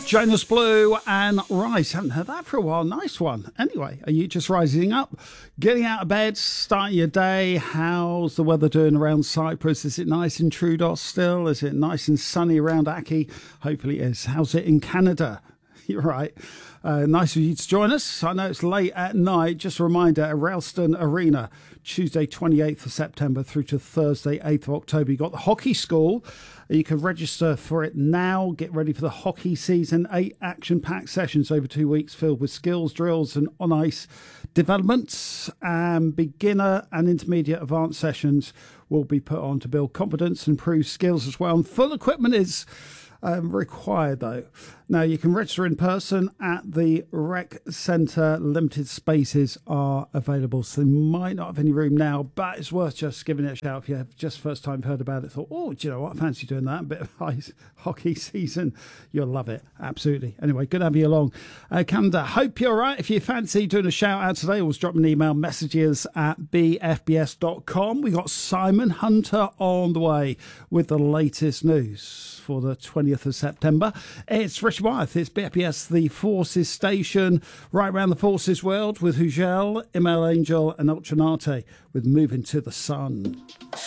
Jonas Blue and Rise. Haven't heard that for a while. Nice one. Anyway, are you just rising up, getting out of bed, starting your day? How's the weather doing around Cyprus? Is it nice in Troodos still? Is it nice and sunny around Aki? Hopefully it is. How's it in Canada? You're right. Nice of you to join us. I know it's late at night. Just a reminder, at Ralston Arena, Tuesday 28th of September through to Thursday 8th of October. You've got the hockey school. You can register for it now. Get ready for the hockey season. 8 action-packed sessions over 2 weeks filled with skills, drills and on-ice developments. Beginner and intermediate advanced sessions will be put on to build confidence and improve skills as well. And full equipment is required though. Now you can register in person at the Rec Centre. Limited spaces are available, so they might not have any room now, but it's worth just giving it a shout if you have just first time heard about it. Thought, oh, do you know what? I fancy doing that. A bit of ice hockey season. You'll love it. Absolutely. Anyway, good to have you along. Canada, hope you're all right. If you fancy doing a shout out today, always drop me an email, messages at bfbs.com. We got Simon Hunter on the way with the latest news for the 20th of September. It's Richard Wyeth. It's BFBS, the Forces station, right around the Forces world with Hugel, Imel Angel and Ultranate with Moving to the Sun.